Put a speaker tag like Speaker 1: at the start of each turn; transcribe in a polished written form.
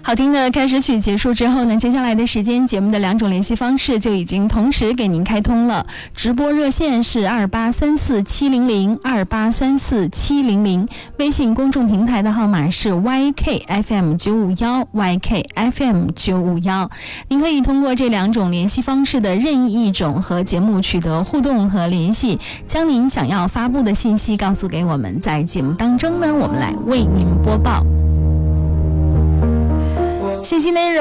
Speaker 1: 好听的开始曲结束之后呢，接下来的时间节目的2种联系方式就已经同时给您开通了。直播热线是2834700 2834700，微信公众平台的号码是 YKFM951 YKFM951。您可以通过这2种联系方式的任意一种和节目取得互动和联系，将您想要发布的信息告诉给我们，在节目当中呢，我们来为您播报信息内容。